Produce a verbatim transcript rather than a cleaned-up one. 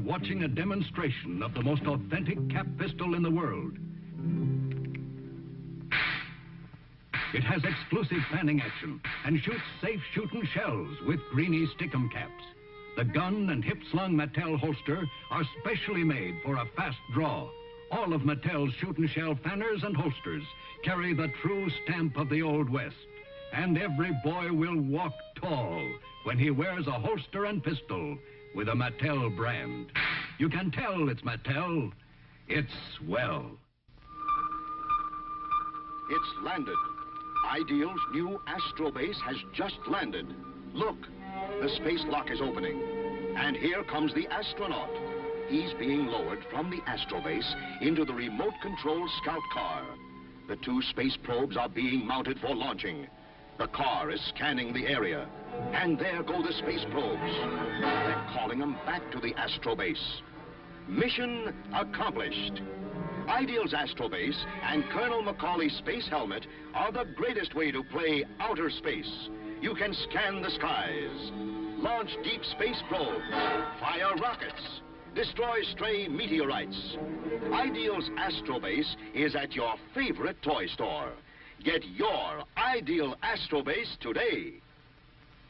watching a demonstration of the most authentic cap pistol in the world. It has exclusive fanning action and shoots safe shooting shells with greeny stickum caps. The gun and hip-slung Mattel holster are specially made for a fast draw. All of Mattel's shooting shell fanners and holsters carry the true stamp of the Old West. And every boy will walk tall when he wears a holster and pistol with a Mattel brand. You can tell it's Mattel. It's swell. It's landed. Ideal's new Astrobase has just landed. Look, the space lock is opening. And here comes the astronaut. He's being lowered from the Astrobase into the remote-controlled scout car. The two space probes are being mounted for launching. The car is scanning the area. And there go the space probes. They're calling them back to the Astrobase. Mission accomplished. Ideal's Astrobase and Colonel Macaulay's space helmet are the greatest way to play outer space. You can scan the skies, launch deep space probes, fire rockets, destroy stray meteorites. Ideal's Astrobase is at your favorite toy store. Get your Ideal Astrobase today.